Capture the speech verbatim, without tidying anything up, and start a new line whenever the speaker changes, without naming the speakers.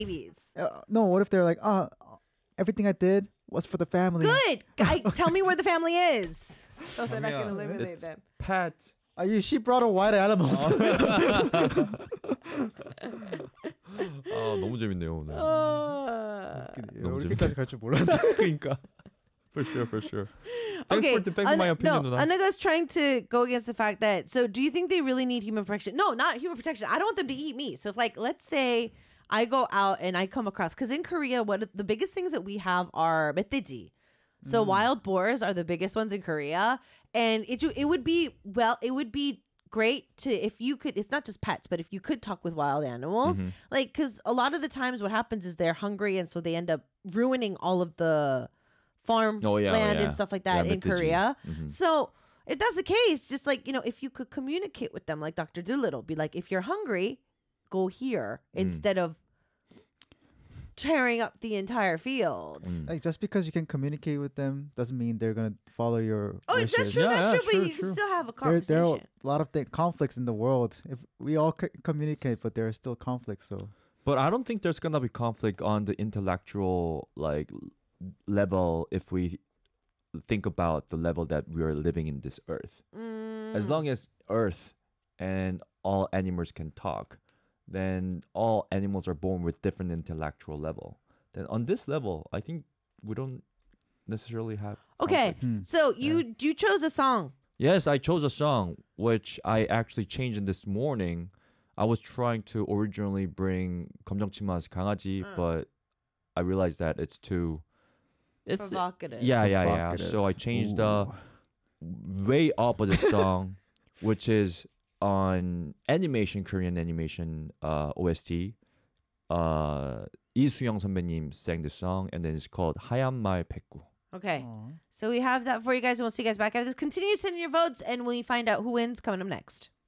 babies.
Uh, no, what if they're like, oh, everything I did was for the family.
Good. Guy, tell me where the family is so that I can
그러면
eliminate
it's
them.
pet.
Uh, you, she brought a white animals.
아 너무 재밌네요 오늘.
Uh,
너무
이렇게까지 갈 줄 몰랐는데.
그러니까. For sure, for sure. Thanks
okay.
for defending my
An-
opinion.
no,
누나.
Anaga's trying to go against the fact that. So, do you think they really need human protection? No, not human protection. I don't want them to eat me. So, if like, let's say I go out and I come across, because in Korea, what the biggest things that we have are 멧돼지. So wild boars are the biggest ones in Korea, and it it would be well, it would be great to if you could. It's not just pets, but if you could talk with wild animals,
Mhm.
like because a lot of the times what happens is they're hungry, and so they end up ruining all of the farm
Oh, yeah, oh,
land
yeah.
and stuff like that
Yeah,
in
멧돼지.
Korea.
Mhm.
So if that's the case, just like you know, if you could communicate with them, like Doctor Doolittle, be like, if you're hungry, go here
Mm.
instead of tearing up the entire fields.
Mm.
Like just because you can communicate with them doesn't mean they're gonna follow your
Oh,
wishes.
that's true.
Yeah,
that's
yeah,
true.
true,
But you
true.
can still have a
There, there
conversation.
are a lot of th- conflicts in the world. If we all c- communicate, but there are still conflicts. So
But I don't think there's gonna be conflict on the intellectual like l- level if we think about the level that we are living in this earth.
Mm.
As long as Earth and all animals can talk, then all animals are born with different intellectual level. Then on this level, I think we don't necessarily have.
Okay,
conflict.
Hmm.
so you you chose a song.
Yes, I chose a song which I actually changed in this morning. I was trying to originally bring 검정치마's 강아지,
Uh.
but I realized that it's too. It's
Provocative.
yeah, yeah, yeah.
Provocative.
So I changed the way opposite song, which is on animation, Korean animation uh, O S T. Uh, 이수영 선배님 sang the song, and then it's called 하얀 말 백구.
Okay, so we have that for you guys, and we'll see you guys back after this. Continue sending your votes, and we find out who wins coming up next.